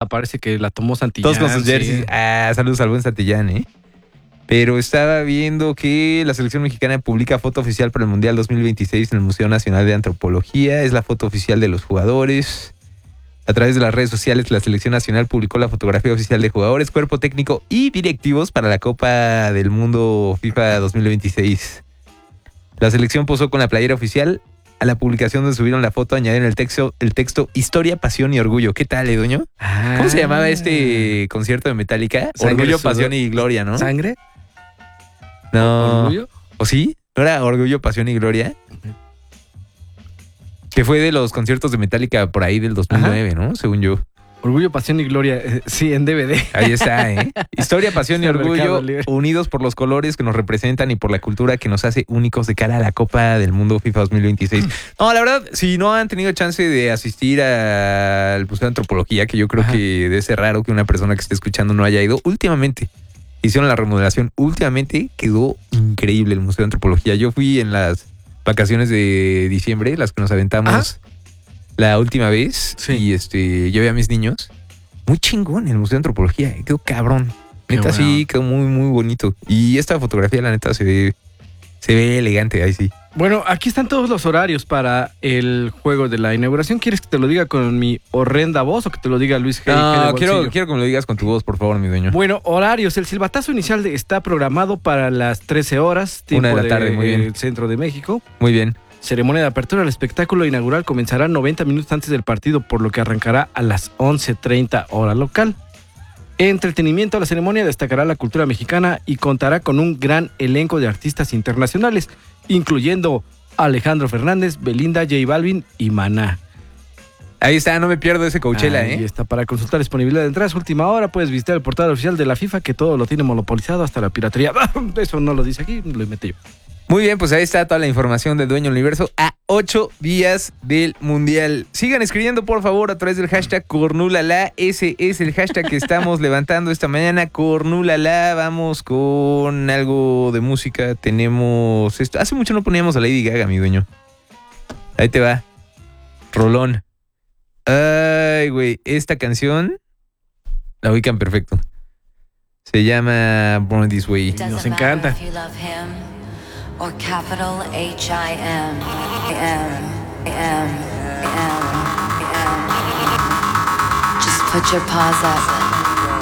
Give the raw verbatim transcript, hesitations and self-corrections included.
parece que la tomó Santillán. Todos con sus jerseys. Sí. Ah, saludos al buen Santillán, ¿eh? Pero estaba viendo que la selección mexicana publica foto oficial para el Mundial dos mil veintiséis en el Museo Nacional de Antropología. Es la foto oficial de los jugadores. A través de las redes sociales, la selección nacional publicó la fotografía oficial de jugadores, cuerpo técnico y directivos para la Copa del Mundo FIFA dos mil veintiséis. La selección posó con la playera oficial. A la publicación donde subieron la foto añadieron el texto, el texto Historia, Pasión y Orgullo. ¿Qué tal, Eduño? Ah. ¿Cómo se llamaba este concierto de Metallica? Sangre, Orgullo, sudor. Pasión y Gloria, ¿no? ¿Sangre? No. ¿Orgullo? ¿O sí? ¿No era Orgullo, Pasión y Gloria? Uh-huh. Que fue de los conciertos de Metallica por ahí del dos mil nueve, Ajá. ¿no? Según yo. Orgullo, Pasión y Gloria. Eh, sí, en D V D. Ahí está, ¿eh? Historia, Pasión y Orgullo, unidos por los colores que nos representan y por la cultura que nos hace únicos de cara a la Copa del Mundo FIFA dos mil veintiséis. No, la verdad, si no han tenido chance de asistir al Museo de Antropología, que yo creo Ajá. que debe ser raro que una persona que esté escuchando no haya ido, últimamente hicieron la remodelación. Últimamente quedó increíble el Museo de Antropología. Yo fui en las vacaciones de diciembre, las que nos aventamos Ajá. la última vez, sí. y este, yo vi a mis niños. Muy chingón el Museo de Antropología, eh, quedó cabrón. Qué neta, bueno. Sí, quedó muy, muy bonito. Y esta fotografía, la neta, se ve, se ve elegante, ahí sí. Bueno, aquí están todos los horarios para el juego de la inauguración. ¿Quieres que te lo diga con mi horrenda voz o que te lo diga Luis G? No, quiero, quiero que me lo digas con tu voz, por favor, mi dueño. Bueno, horarios. El silbatazo inicial de, está programado para las trece horas, tiempo Una de la tarde, de, muy bien. El centro de México. Muy bien. Ceremonia de apertura. El espectáculo inaugural comenzará noventa minutos antes del partido, por lo que arrancará a las once treinta hora local. Entretenimiento. La ceremonia destacará la cultura mexicana y contará con un gran elenco de artistas internacionales, incluyendo Alejandro Fernández, Belinda, J Balvin y Maná. Ahí está, no me pierdo ese Coachella, Ahí ¿eh? Ahí está, para consultar disponibilidad de entradas, última hora, puedes visitar el portal oficial de la FIFA, que todo lo tiene monopolizado hasta la piratería. Eso no lo dice aquí, lo inventé yo. Muy bien, pues ahí está toda la información del Dueño del Universo a ocho días del Mundial. Sigan escribiendo, por favor, a través del hashtag Cornulala. Ese es el hashtag que estamos levantando esta mañana, Cornulala. Vamos con algo de música. Tenemos esto. Hace mucho no poníamos a Lady Gaga, mi dueño. Ahí te va. Rolón. Ay, güey, esta canción la ubican perfecto. Se llama Born This Way. Nos encanta. Or capital H I M M M M M. Just put your paws up.